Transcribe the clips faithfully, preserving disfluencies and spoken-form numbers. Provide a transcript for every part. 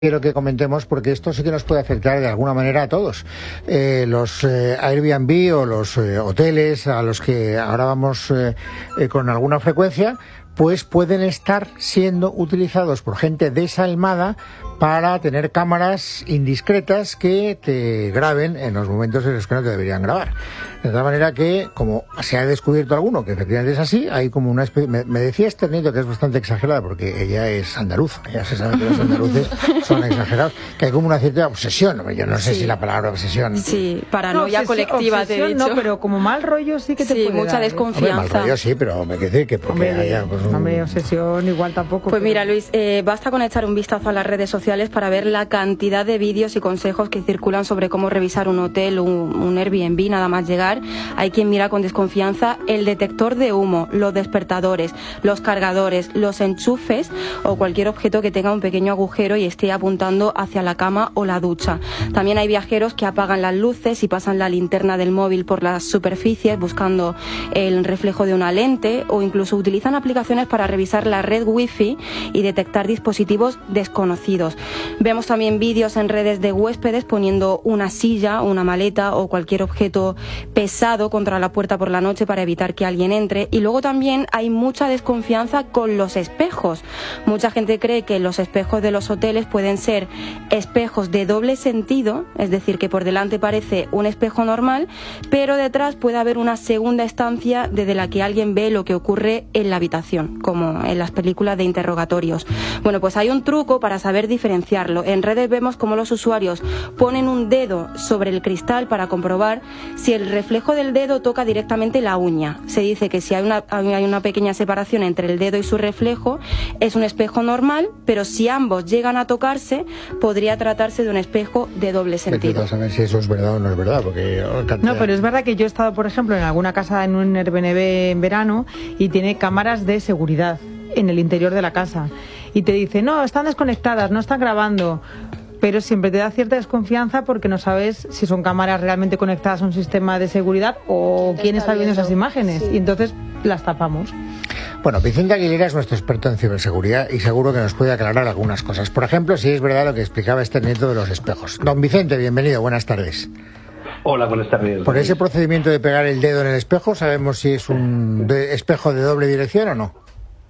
Quiero que comentemos porque esto sí que nos puede afectar de alguna manera a todos. Eh, los eh, Airbnb o los eh, hoteles a los que ahora vamos eh, eh, con alguna frecuencia, pues pueden estar siendo utilizados por gente desalmada para tener cámaras indiscretas que te graben en los momentos en los que no te deberían grabar. De tal manera que, como se ha descubierto alguno, que efectivamente es así, hay como una especie... Me, me decía este nieto que es bastante exagerada, porque ella es andaluza, ya se sabe que los andaluces son exagerados, que hay como una cierta obsesión. Yo no sé sí. si la palabra obsesión... Sí, paranoia no, colectiva, obsesión, te he dicho. No, pero como mal rollo sí que te sí, puede mucha dar, desconfianza. Hombre, mal rollo sí, pero me quiere decir que porque hombre, haya... Pues, un... hombre, obsesión igual tampoco. Pues pero... mira, Luis, eh, basta con echar un vistazo a las redes sociales para ver la cantidad de vídeos y consejos que circulan sobre cómo revisar un hotel, un, un Airbnb, nada más llegar. Hay quien mira con desconfianza el detector de humo, los despertadores, los cargadores, los enchufes o cualquier objeto que tenga un pequeño agujero y esté apuntando hacia la cama o la ducha. También hay viajeros que apagan las luces y pasan la linterna del móvil por las superficies buscando el reflejo de una lente, o incluso utilizan aplicaciones para revisar la red wifi y detectar dispositivos desconocidos. Vemos también vídeos en redes de huéspedes poniendo una silla, una maleta o cualquier objeto pesado contra la puerta por la noche para evitar que alguien entre. Y luego también hay mucha desconfianza con los espejos. Mucha gente cree que los espejos de los hoteles pueden ser espejos de doble sentido, es decir, que por delante parece un espejo normal, pero detrás puede haber una segunda estancia desde la que alguien ve lo que ocurre en la habitación, como en las películas de interrogatorios. Bueno, pues hay un truco para saber diferenciarlo. En redes vemos cómo los usuarios ponen un dedo sobre el cristal para comprobar si el reflejo del dedo toca directamente la uña. Se dice que si hay una, hay una pequeña separación entre el dedo y su reflejo, es un espejo normal, pero si ambos llegan a tocarse, podría tratarse de un espejo de doble sentido. A saber si eso es verdad o no es verdad, porque... No, pero es verdad que yo he estado, por ejemplo, en alguna casa en un Airbnb en verano y tiene cámaras de seguridad en el interior de la casa. Y te dice, no, están desconectadas, no están grabando... pero siempre te da cierta desconfianza porque no sabes si son cámaras realmente conectadas a un sistema de seguridad o quién está viendo esas imágenes, sí. Y entonces las tapamos. Bueno, Vicente Aguilera es nuestro experto en ciberseguridad y seguro que nos puede aclarar algunas cosas. Por ejemplo, si es verdad lo que explicaba este nieto de los espejos. Don Vicente, bienvenido, buenas tardes. Hola, buenas tardes. Por ese procedimiento de pegar el dedo en el espejo, ¿sabemos si es un de espejo de doble dirección o no?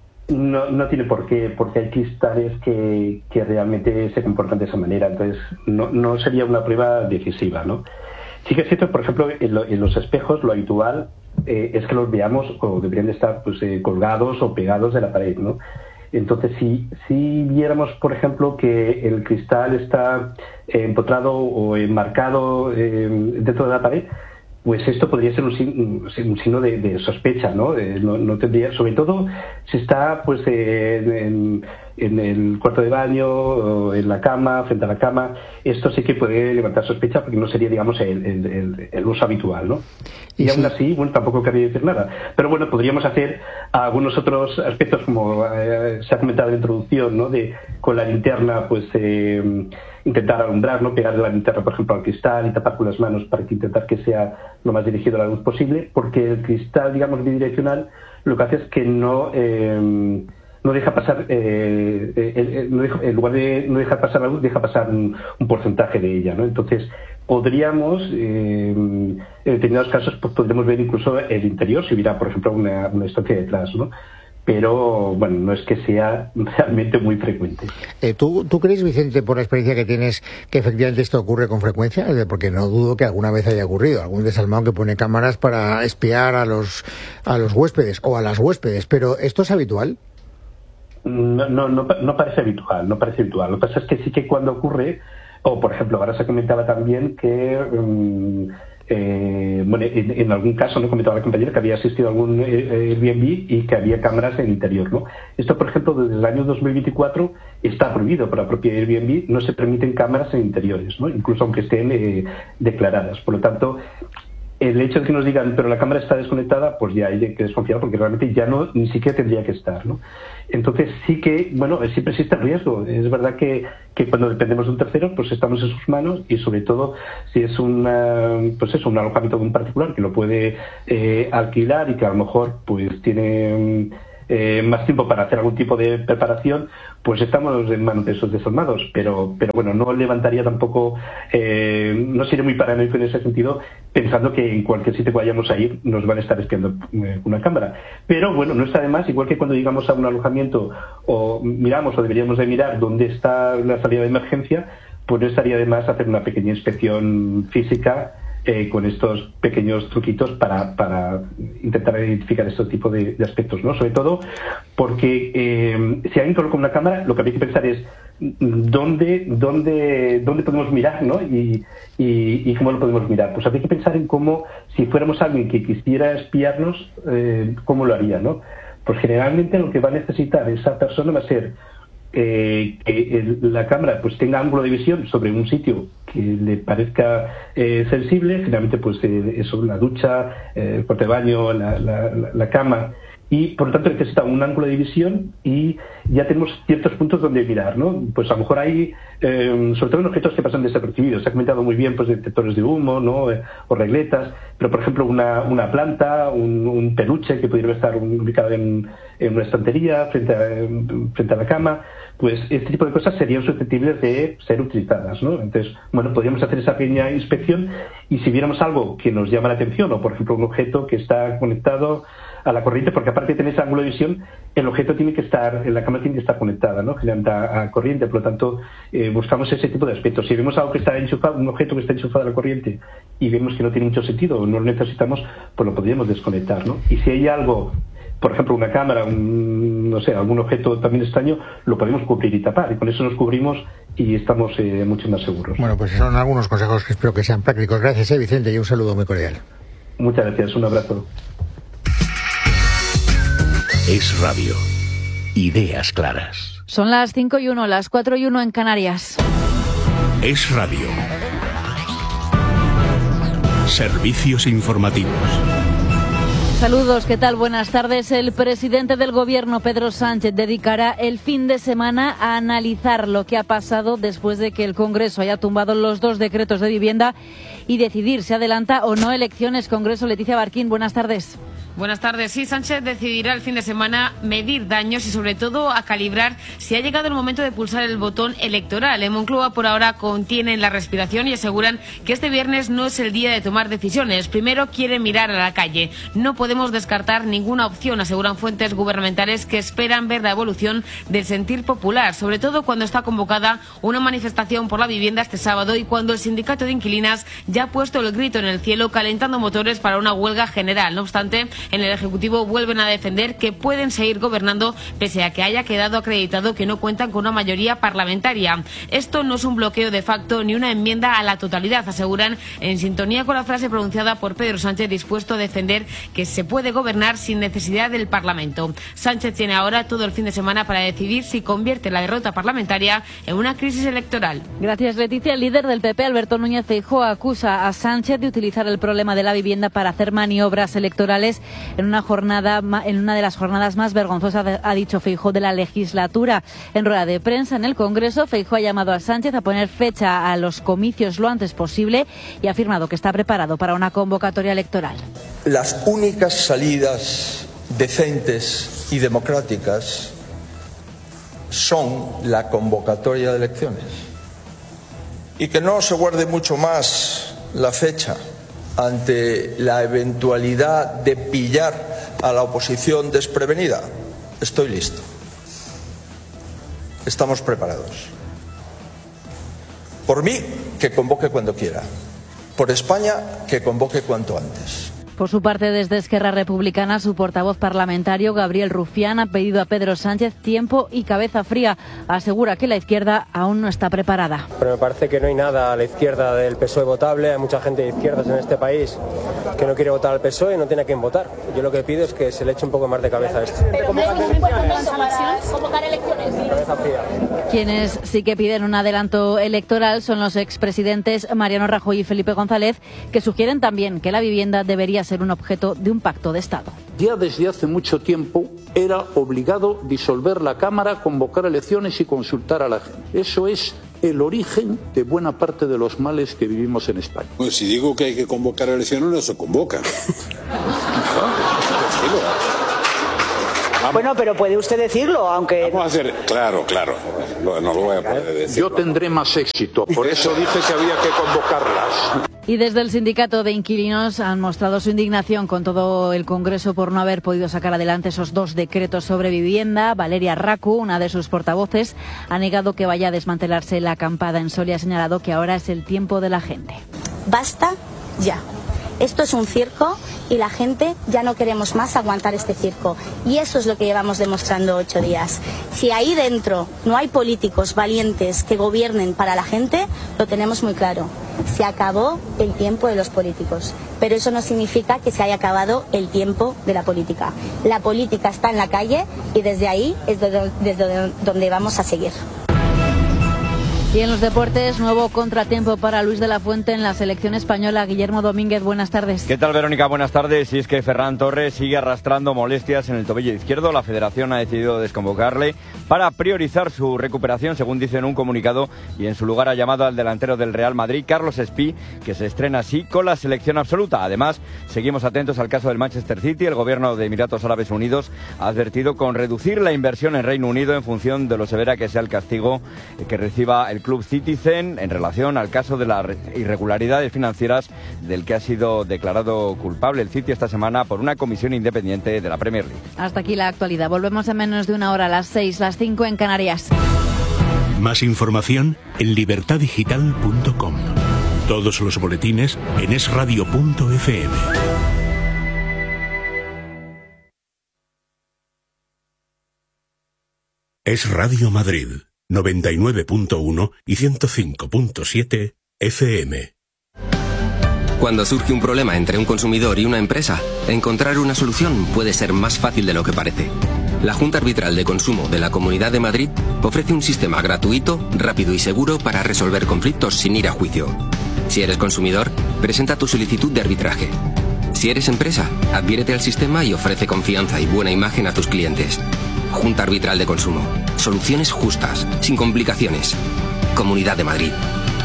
No, no tiene por qué, porque hay cristales que, que realmente se comportan de esa manera, entonces no, no sería una prueba decisiva, ¿no? Sí que es cierto, por ejemplo, en, lo, en los espejos lo habitual eh, es que los veamos o deberían de estar pues, eh, colgados o pegados de la pared, ¿no? Entonces, si, si viéramos, por ejemplo, que el cristal está eh, empotrado o enmarcado eh, dentro de la pared, pues esto podría ser un, un, un signo de, de sospecha, ¿no? Eh, no, no tendría, sobre todo si está pues eh, en, en el cuarto de baño o en la cama, frente a la cama, esto sí que puede levantar sospecha porque no sería, digamos, el, el, el, el uso habitual, ¿no? Y, y aún sí. así, bueno, tampoco cabría decir nada. Pero bueno, podríamos hacer algunos otros aspectos, como eh, se ha comentado en la introducción, ¿no? De con la linterna, pues eh, intentar alumbrar, ¿no? Pegar la linterna, por ejemplo, al cristal y tapar con las manos para que intentar que sea lo más dirigido a la luz posible, porque el cristal, digamos, bidireccional, lo que hace es que no eh, no deja pasar, eh, eh, no deja, en lugar de no dejar pasar la luz, deja pasar un, un porcentaje de ella, ¿no? Entonces, podríamos, eh, en determinados casos, pues podríamos ver incluso el interior, si hubiera, por ejemplo, una, una estancia detrás, ¿no? Pero, bueno, no es que sea realmente muy frecuente. Eh, ¿tú, ¿Tú crees, Vicente, por la experiencia que tienes, que efectivamente esto ocurre con frecuencia? Porque no dudo que alguna vez haya ocurrido. Algún desalmado que pone cámaras para espiar a los, a los huéspedes o a las huéspedes. Pero, ¿esto es habitual? No, no, no, no parece habitual, no parece habitual. Lo que pasa es que sí que cuando ocurre, o por ejemplo, ahora se comentaba también que... Um, Eh, bueno, en, en algún caso, no comentaba la compañera que había asistido a algún eh, Airbnb y que había cámaras en el interior, ¿no? Esto, por ejemplo, desde el año dos mil veinticuatro está prohibido por la propia Airbnb, no se permiten cámaras en interiores, ¿no? Incluso aunque estén eh, declaradas. Por lo tanto, el hecho de que nos digan, pero la cámara está desconectada, pues ya hay que desconfiar porque realmente ya no, ni siquiera tendría que estar, ¿no? Entonces sí que, bueno, siempre existe el riesgo. Es verdad que, que cuando dependemos de un tercero, pues estamos en sus manos y sobre todo si es una, pues eso, un alojamiento de un particular que lo puede eh, alquilar y que a lo mejor pues tiene eh, más tiempo para hacer algún tipo de preparación, pues estamos en manos de esos desalmados. Pero, pero bueno, no levantaría tampoco, eh, no sería muy paranoico en ese sentido, pensando que en cualquier sitio que vayamos a ir nos van a estar espiando eh, una cámara. Pero bueno, no está de más, igual que cuando llegamos a un alojamiento o miramos o deberíamos de mirar dónde está la salida de emergencia, pues no estaría de más hacer una pequeña inspección física eh, con estos pequeños truquitos para, para intentar identificar este tipo de, de aspectos, ¿no? Sobre todo porque eh, si alguien coloca una cámara, lo que habría que pensar es dónde, dónde, dónde podemos mirar, ¿no? Y, y, y cómo lo podemos mirar. Pues habría que pensar en cómo, si fuéramos alguien que quisiera espiarnos, eh, cómo lo haría, ¿no? Pues generalmente lo que va a necesitar esa persona va a ser Eh, que el, la cámara pues tenga ángulo de visión sobre un sitio que le parezca eh, sensible, generalmente pues eh, eso, la ducha, eh, el cuarto de baño, la, la, la cama, y por lo tanto necesita un ángulo de visión y ya tenemos ciertos puntos donde mirar, ¿no? Pues a lo mejor hay, eh, sobre todo en objetos que pasan desapercibidos, se ha comentado muy bien pues detectores de humo, ¿no? Eh, o regletas, pero por ejemplo una, una planta, un, un peluche que pudiera estar ubicado en, en una estantería frente a, frente a la cama, pues este tipo de cosas serían susceptibles de ser utilizadas, ¿no? Entonces, bueno, podríamos hacer esa pequeña inspección y si viéramos algo que nos llama la atención, o por ejemplo un objeto que está conectado a la corriente, porque aparte de tener ese ángulo de visión, el objeto tiene que estar, la cámara tiene que estar conectada, ¿no? Generalmente a, a corriente, por lo tanto, eh, buscamos ese tipo de aspectos. Si vemos algo que está enchufado, un objeto que está enchufado a la corriente y vemos que no tiene mucho sentido o no lo necesitamos, pues lo podríamos desconectar, ¿no? Y si hay algo, por ejemplo, una cámara, un, no sé, algún objeto también extraño, lo podemos cubrir y tapar, y con eso nos cubrimos y estamos eh, mucho más seguros. Bueno, pues son algunos consejos que espero que sean prácticos. Gracias, eh, Vicente, y un saludo muy cordial. Muchas gracias, un abrazo. Es Radio. Ideas claras. Son las cinco y uno, las cuatro y uno en Canarias. Es Radio. Servicios informativos. Saludos, ¿qué tal? Buenas tardes. El presidente del Gobierno, Pedro Sánchez, dedicará el fin de semana a analizar lo que ha pasado después de que el Congreso haya tumbado los dos decretos de vivienda y decidir si adelanta o no elecciones. Congreso, Leticia Barquín, buenas tardes. Buenas tardes. Sí, Sánchez decidirá el fin de semana medir daños y sobre todo a calibrar si ha llegado el momento de pulsar el botón electoral. En Moncloa por ahora contienen la respiración y aseguran que este viernes no es el día de tomar decisiones. Primero quieren mirar a la calle. No podemos descartar ninguna opción, aseguran fuentes gubernamentales que esperan ver la evolución del sentir popular, sobre todo cuando está convocada una manifestación por la vivienda este sábado y cuando el sindicato de inquilinas ya ha puesto el grito en el cielo calentando motores para una huelga general. No obstante, en el Ejecutivo vuelven a defender que pueden seguir gobernando pese a que haya quedado acreditado que no cuentan con una mayoría parlamentaria. Esto no es un bloqueo de facto ni una enmienda a la totalidad, aseguran, en sintonía con la frase pronunciada por Pedro Sánchez, dispuesto a defender que se puede gobernar sin necesidad del Parlamento. Sánchez tiene ahora todo el fin de semana para decidir si convierte la derrota parlamentaria en una crisis electoral. Gracias, Leticia. El líder del P P, Alberto Núñez Feijóo, acusa a Sánchez de utilizar el problema de la vivienda para hacer maniobras electorales en una jornada, en una de las jornadas más vergonzosas, ha dicho Feijóo, de la legislatura. En rueda de prensa en el Congreso, Feijóo ha llamado a Sánchez a poner fecha a los comicios lo antes posible y ha afirmado que está preparado para una convocatoria electoral. Las únicas salidas decentes y democráticas son la convocatoria de elecciones. Y que no se guarde mucho más la fecha ante la eventualidad de pillar a la oposición desprevenida. Estoy listo. Estamos preparados. Por mí, que convoque cuando quiera. Por España, que convoque cuanto antes. Por su parte, desde Esquerra Republicana, su portavoz parlamentario, Gabriel Rufián, ha pedido a Pedro Sánchez tiempo y cabeza fría. Asegura que la izquierda aún no está preparada. Pero me parece que no hay nada a la izquierda del P S O E votable. Hay mucha gente de izquierdas en este país que no quiere votar al P S O E y no tiene a quién votar. Yo lo que pido es que se le eche un poco más de cabeza a esto. ¿Pero no hay para convocar elecciones? Cabeza fría. Quienes sí que piden un adelanto electoral son los expresidentes Mariano Rajoy y Felipe González, que sugieren también que la vivienda debería ser un objeto de un pacto de Estado. Ya desde hace mucho tiempo era obligado disolver la Cámara, convocar elecciones y consultar a la gente. Eso es el origen de buena parte de los males que vivimos en España. Pues si digo que hay que convocar elecciones, no se convocan. Bueno, pero puede usted decirlo, aunque... Vamos a hacer... Claro, claro. No, no lo voy a poder decir. Yo tendré más éxito, por eso dije que había que convocarlas. Y desde el sindicato de inquilinos han mostrado su indignación con todo el Congreso por no haber podido sacar adelante esos dos decretos sobre vivienda. Valeria Racu, una de sus portavoces, ha negado que vaya a desmantelarse la acampada en Sol y ha señalado que ahora es el tiempo de la gente. Basta ya. Esto es un circo y la gente ya no queremos más aguantar este circo. Y eso es lo que llevamos demostrando ocho días. Si ahí dentro no hay políticos valientes que gobiernen para la gente, lo tenemos muy claro. Se acabó el tiempo de los políticos. Pero eso no significa que se haya acabado el tiempo de la política. La política está en la calle y desde ahí es desde donde vamos a seguir. Y en los deportes, nuevo contratiempo para Luis de la Fuente en la selección española. Guillermo Domínguez, buenas tardes. ¿Qué tal, Verónica? Buenas tardes. Y es que Ferran Torres sigue arrastrando molestias en el tobillo izquierdo. La Federación ha decidido desconvocarle para priorizar su recuperación, según dice en un comunicado, y en su lugar ha llamado al delantero del Real Madrid, Carlos Espí, que se estrena así con la selección absoluta. Además, seguimos atentos al caso del Manchester City. El gobierno de Emiratos Árabes Unidos ha advertido con reducir la inversión en Reino Unido en función de lo severa que sea el castigo que reciba el Club Citizen en relación al caso de las irregularidades financieras del que ha sido declarado culpable el City esta semana por una comisión independiente de la Premier League. Hasta aquí la actualidad. Volvemos en menos de una hora, a las seis, las cinco en Canarias. Más información en libertad digital punto com. Todos los boletines en es radio punto efe eme. Es Radio Madrid. noventa y nueve punto uno y ciento cinco punto siete efe eme. Cuando surge un problema entre un consumidor y una empresa, encontrar una solución puede ser más fácil de lo que parece. La Junta Arbitral de Consumo de la Comunidad de Madrid ofrece un sistema gratuito, rápido y seguro para resolver conflictos sin ir a juicio. Si eres consumidor, presenta tu solicitud de arbitraje. Si eres empresa, adhiérete al sistema y ofrece confianza y buena imagen a tus clientes. Junta Arbitral de Consumo. Soluciones justas, sin complicaciones. Comunidad de Madrid.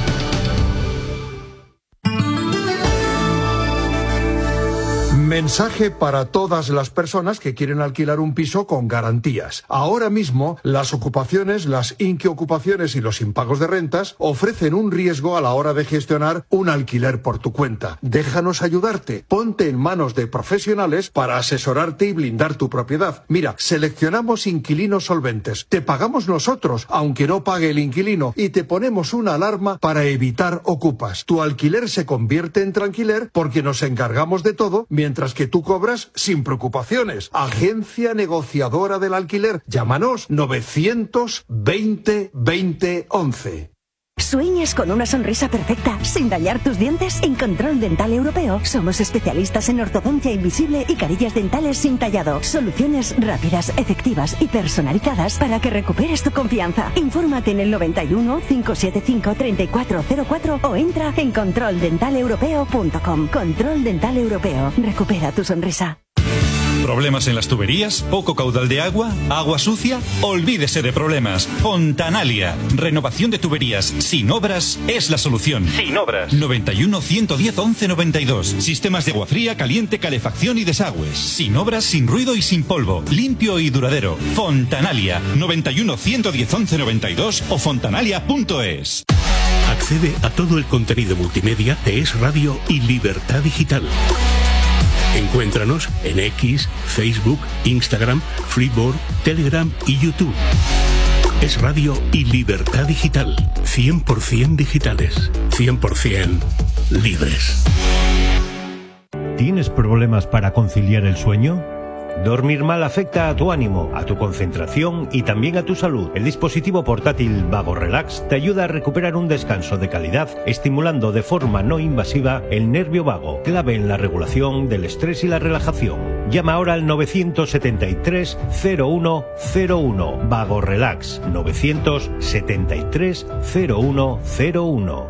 Mensaje para todas las personas que quieren alquilar un piso con garantías. Ahora mismo, las ocupaciones, las inquiocupaciones y los impagos de rentas ofrecen un riesgo a la hora de gestionar un alquiler por tu cuenta. Déjanos ayudarte. Ponte en manos de profesionales para asesorarte y blindar tu propiedad. Mira, seleccionamos inquilinos solventes. Te pagamos nosotros, aunque no pague el inquilino, y te ponemos una alarma para evitar ocupas. Tu alquiler se convierte en tranquiler porque nos encargamos de todo, mientras que tú cobras sin preocupaciones. Agencia negociadora del alquiler. Llámanos novecientos veinte veinte once. ¿Sueñas con una sonrisa perfecta sin dañar tus dientes? En Control Dental Europeo somos especialistas en ortodoncia invisible y carillas dentales sin tallado. Soluciones rápidas, efectivas y personalizadas para que recuperes tu confianza. Infórmate en el noventa y uno, cinco siete cinco, treinta y cuatro cero cuatro o entra en control dental europeo punto com. Control Dental Europeo. Recupera tu sonrisa. ¿Problemas en las tuberías? ¿Poco caudal de agua? ¿Agua sucia? Olvídese de problemas. Fontanalia. Renovación de tuberías sin obras es la solución. Sin obras. noventa y uno, ciento diez, once noventa y dos. Sistemas de agua fría, caliente, calefacción y desagües. Sin obras, sin ruido y sin polvo. Limpio y duradero. Fontanalia. noventa y uno, ciento diez, once noventa y dos o fontanalia punto es. Accede a todo el contenido multimedia de Es Radio y Libertad Digital. Encuéntranos en X, Facebook, Instagram, Freeboard, Telegram y YouTube. Es Radio y Libertad Digital. cien por ciento digitales. cien por ciento libres. ¿Tienes problemas para conciliar el sueño? Dormir mal afecta a tu ánimo, a tu concentración y también a tu salud. El dispositivo portátil Vago Relax te ayuda a recuperar un descanso de calidad, estimulando de forma no invasiva el nervio vago, clave en la regulación del estrés y la relajación. Llama ahora al novecientos setenta y tres, cero uno cero uno. Vago Relax, novecientos setenta y tres, cero uno cero uno.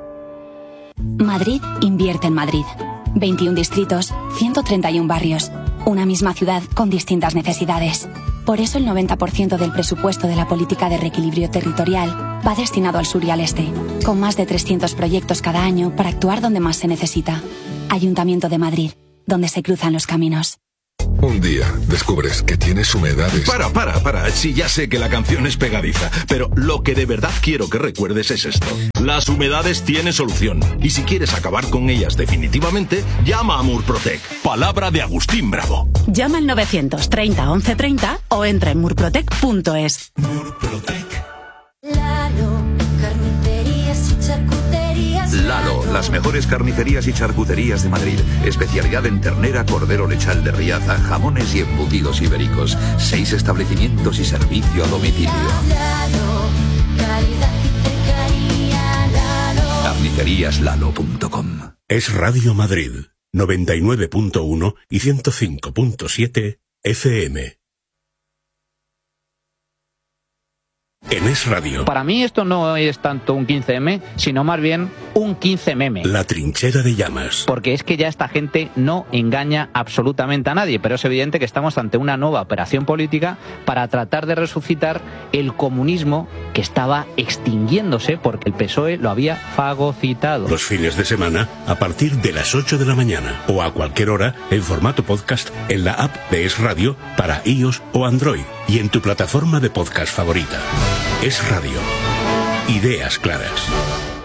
Madrid invierte en Madrid. veintiún distritos, ciento treinta y uno barrios. Una misma ciudad con distintas necesidades. Por eso el noventa por ciento del presupuesto de la política de reequilibrio territorial va destinado al sur y al este, con más de trescientos proyectos cada año para actuar donde más se necesita. Ayuntamiento de Madrid, donde se cruzan los caminos. Un día descubres que tienes humedades. Para, para, para. Sí, ya sé que la canción es pegadiza, pero lo que de verdad quiero que recuerdes es esto. Las humedades tienen solución. Y si quieres acabar con ellas definitivamente, llama a Murprotec. Palabra de Agustín Bravo. Llama al novecientos treinta once treinta o entra en murprotec punto es. Murprotec. Lalo, carnicerías y charcuterías. Lalo, las mejores carnicerías y charcuterías de Madrid. Especialidad en ternera, cordero lechal de Riaza, jamones y embutidos ibéricos. Seis establecimientos y servicio a domicilio. Lalo, calidad y cercanía. Lalo. carnicerías lalo punto com. Es Radio Madrid, noventa y nueve punto uno y ciento cinco punto siete F M. En Es Radio. Para mí esto no es tanto un quince eme, sino más bien un quince meme. La trinchera de llamas. Porque es que ya esta gente no engaña absolutamente a nadie, pero es evidente que estamos ante una nueva operación política para tratar de resucitar el comunismo que estaba extinguiéndose porque el P S O E lo había fagocitado. Los fines de semana a partir de las ocho de la mañana o a cualquier hora en formato podcast en la app de Es Radio para iOS o Android y en tu plataforma de podcast favorita. Es Radio. Ideas claras.